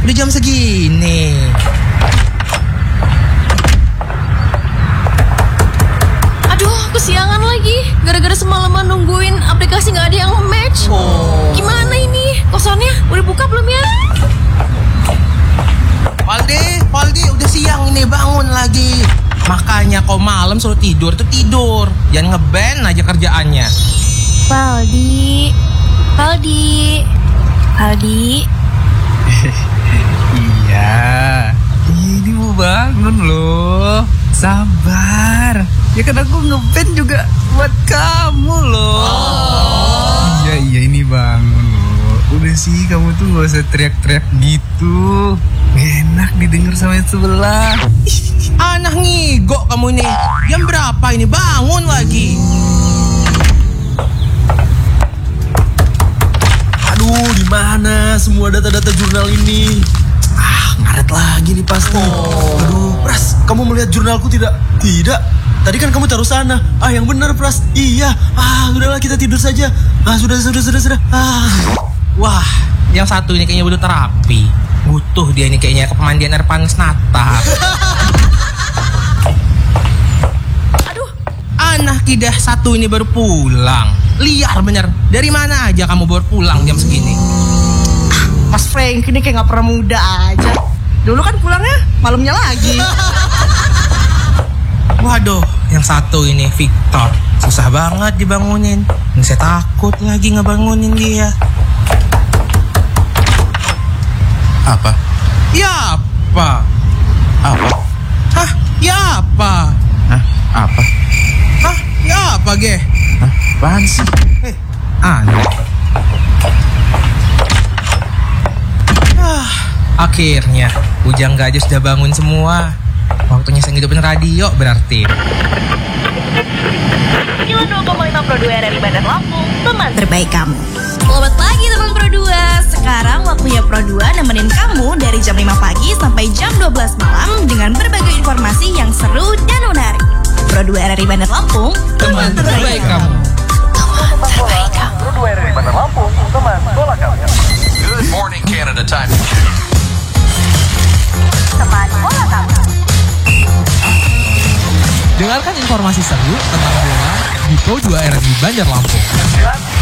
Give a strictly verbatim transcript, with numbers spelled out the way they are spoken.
Udah jam segini. Aduh, kesiangan lagi. Gara-gara semalaman nungguin aplikasi gak ada yang match. Oh. Gimana ini? Kosannya udah buka belum ya? Valdi, Valdi udah siang ini, bangun lagi. Makanya kau malam suruh tidur tuh tidur. Jangan ngeband aja kerjaannya. Valdi, Valdi, Valdi. Iya, ini mau bangun loh. Sabar. Ya kan aku ngeband juga buat kamu loh. Oh. Iya iya ini bangun loh. Udah sih kamu tuh gak usah teriak-teriak gitu. Enak didengar sama yang sebelah. Anak ngigok kamu ini. Jam berapa ini? Bangun lagi. Aduh, di mana semua data-data jurnal ini? Ah, ngaret lagi nih pasti. Oh. Aduh, Pras, kamu melihat jurnalku tidak? Tidak. Tadi kan kamu taruh sana. Ah, yang benar, Pras. Iya. Ah, udahlah kita tidur saja. Ah, sudah, sudah, sudah, sudah. Ah. Wah, yang satu ini kayaknya butuh terapi. Butuh dia ini kayaknya ke pemandian air panas natap. Aduh, anak kidah satu ini baru pulang. Liar bener. Dari mana aja kamu baru pulang jam segini? Ah, Mas Frank ini kayak gak pernah muda aja. Dulu kan pulangnya malamnya lagi. Waduh, yang satu ini Victor. Susah banget dibangunin. Ini saya takut lagi ngebangunin dia. Apa? Ya apa? Apa? Hah? Ya apa? Hah? Apa? Hah? Ya apa, Ge? Hah? Apaan sih? Eh, aneh. Ah, akhirnya Ujang Gajah sudah bangun semua. Waktunya saya ngidupin radio berarti. sembilan puluh dua koma lima Pro dua R R I Bandar Lampung, teman terbaik kamu. Selamat pagi teman Pro dua. Sekarang waktunya Pro dua nemenin kamu dari jam lima pagi sampai jam dua belas malam dengan berbagai informasi yang seru dan menarik. Pro dua R R I Bandar Lampung, Teman terbaik kamu. Teman terbaik kamu. Pro dua R R I Bandar Lampung, teman bola kamu. Good morning Canada time. teman bola kamu. Dengarkan informasi seru tentang bola di Pro dua R R I Bandar Lampung.